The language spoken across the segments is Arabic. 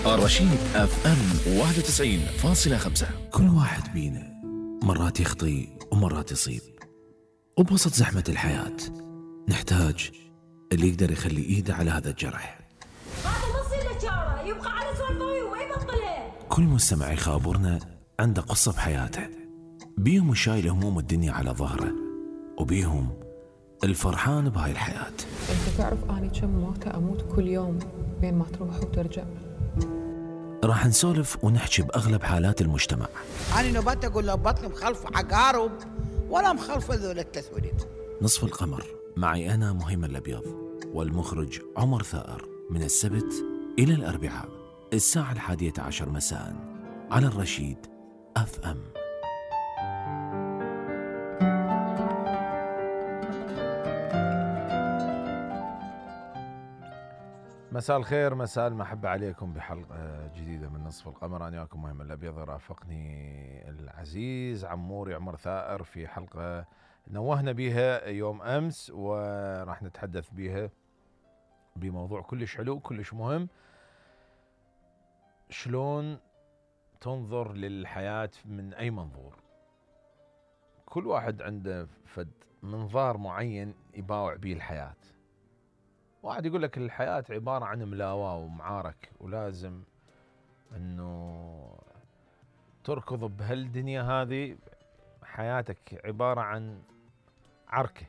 الرشيد اف ام 91.5. كل واحد بينا مرات يخطي ومرات يصيب، وبوسط زحمة الحياة نحتاج اللي يقدر يخلي ايده على هذا الجرح. هذا ما يصير له جاره، يبقى على سوالفه وما يبطله. كل مستمع يخابرنا عنده قصة بحياته، بيهم شايل هموم الدنيا على ظهره، وبيهم الفرحان بهاي الحياة. انت تعرف اني كم موتة اموت كل يوم بين ما تروح وترجع. راح نسولف ونحكي بأغلب حالات المجتمع. أنا نبات أقول له بطني مخلف عقارب ولا مخلف ذول التسويد. نصف القمر معي أنا مهيمن الأبيض والمخرج عمر ثائر، من السبت إلى الأربعاء الساعة 11 مساء على الرشيد اف ام. مساء الخير، مساء المحبة عليكم بحلقة جديدة من نصف القمر. أنا وياكم مهيمن الأبيض، رافقني العزيز عموري عمر ثائر في حلقة نوهنا بها يوم أمس، وراح نتحدث بها بموضوع كلش حلو كلش مهم: شلون تنظر للحياة من أي منظور. كل واحد عنده فد منظار معين يباوع به الحياة. واحد يقول لك الحياة عبارة عن ملاواة ومعارك، ولازم انه تركض بهالدنيا هذه. حياتك عبارة عن عركة.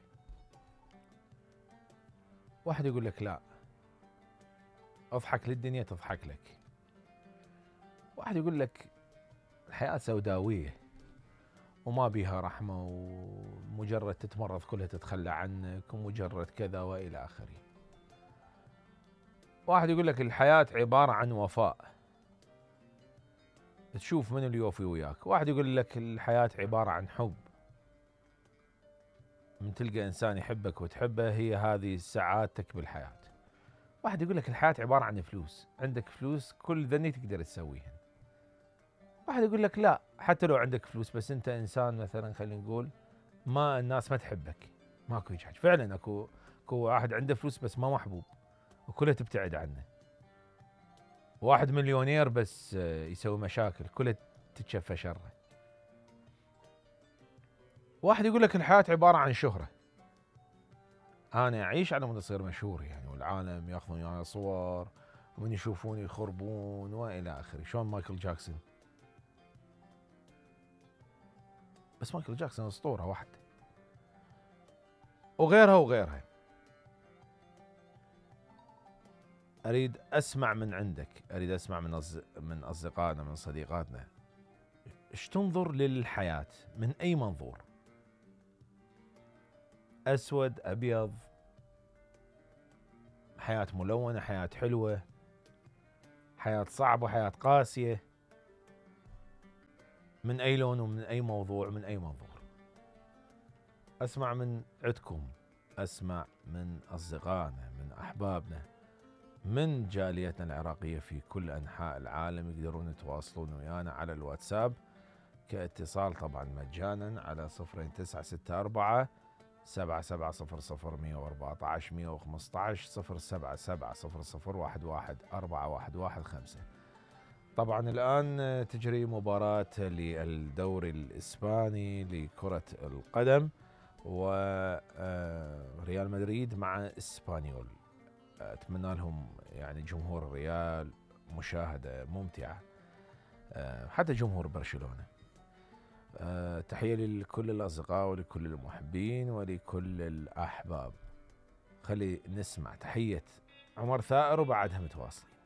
واحد يقول لك لا، اضحك للدنيا تضحك لك. واحد يقول لك الحياة سوداوية وما بيها رحمة، ومجرد تتمرض كلها تتخلى عنك، ومجرد كذا وإلى آخره. واحد يقول لك الحياة عبارة عن وفاء، تشوف من اللي يوفي وياك. واحد يقول لك الحياة عبارة عن حب، من تلقى إنسان يحبك وتحبه هي هذه سعادتك بالحياة. واحد يقول لك الحياة عبارة عن فلوس، عندك فلوس كل ذني تقدر تسويهن. واحد يقول لك لا، حتى لو عندك فلوس بس أنت إنسان مثلا خلينا نقول ما الناس ما تحبك، ماكو يجحج. فعلا اكو واحد عنده فلوس بس ما محبوب وكلها تبتعد عنه. واحد مليونير بس يسوي مشاكل كلها تتشفى شره. واحد يقول لك الحياة عبارة عن شهرة، أنا أعيش على مود أصير مشهور يعني، والعالم ياخذون يعني صور ومن يشوفوني يخربون وإلى آخره. شلون مايكل جاكسون. بس مايكل جاكسون أسطورة واحد، وغيرها. أريد أسمع من عندك، أريد أسمع من أصدقائنا، من صديقاتنا، إيش تنظر للحياة من أي منظور؟ أسود أبيض، حياة ملونة، حياة حلوة، حياة صعبة، حياة قاسية، من أي لون ومن أي موضوع، من أي منظور. أسمع من عندكم، أسمع من أصدقائنا، من أحبابنا، من جاليتنا العراقية في كل أنحاء العالم. يقدرون يتواصلون ويانا على الواتساب كاتصال طبعا مجانا على 0964 7700 114 115 077 0011 4115. طبعا الآن تجري مباراة للدوري الإسباني لكرة القدم، وريال مدريد مع إسبانيول. أتمنى لهم يعني جمهور الريال مشاهدة ممتعة، حتى جمهور برشلونة. تحية لكل الأصدقاء ولكل المحبين ولكل الأحباب. خلي نسمع تحية عمر ثائر وبعدها متواصل.